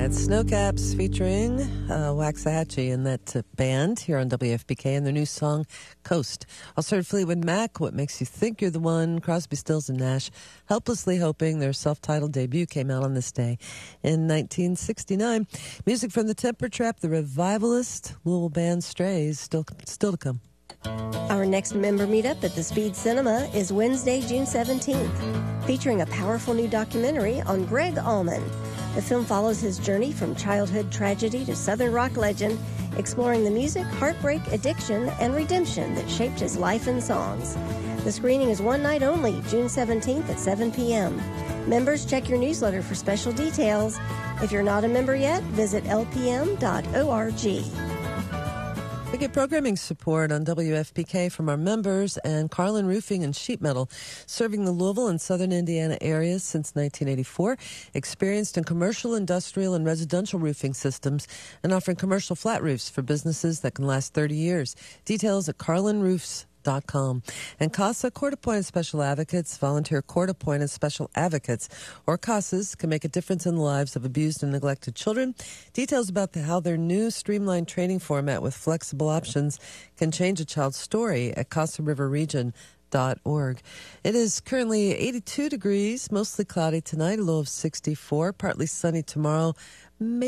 It's Snowcaps featuring Waxahachie and that band here on WFPK and their new song, Coast. Also heard Fleetwood Mac, What Makes You Think You're the One, Crosby, Stills and Nash, Helplessly Hoping. Their self-titled debut came out on this day in 1969. Music from the Temper Trap, the revivalist Louisville band Strays, still to come. Our next member meetup at the Speed Cinema is Wednesday, June 17th, featuring a powerful new documentary on Greg Allman. The film follows his journey from childhood tragedy to Southern rock legend, exploring the music, heartbreak, addiction, and redemption that shaped his life and songs. The screening is one night only, June 17th at 7 p.m. Members, check your newsletter for special details. If you're not a member yet, visit lpm.org. We get programming support on WFPK from our members and Carlin Roofing and Sheet Metal, serving the Louisville and southern Indiana areas since 1984, experienced in commercial, industrial, and residential roofing systems, and offering commercial flat roofs for businesses that can last 30 years. Details at carlinroofs.com. And CASA, court-appointed special advocates, volunteer court-appointed special advocates, or CASAs, can make a difference in the lives of abused and neglected children. Details about how their new streamlined training format with flexible options can change a child's story at CasaRiverRegion.org. It is currently 82 degrees, mostly cloudy tonight, a low of 64, partly sunny tomorrow.